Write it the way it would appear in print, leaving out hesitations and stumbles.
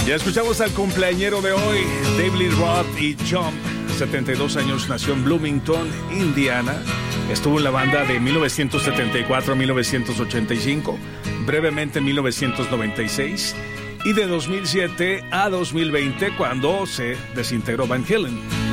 Ya escuchamos al cumpleañero de hoy, David Lee Roth y Jump. 72 años, nació en Bloomington, Indiana. Estuvo en la banda de 1974 a 1985, brevemente en 1996 y de 2007 a 2020 cuando se desintegró Van Halen.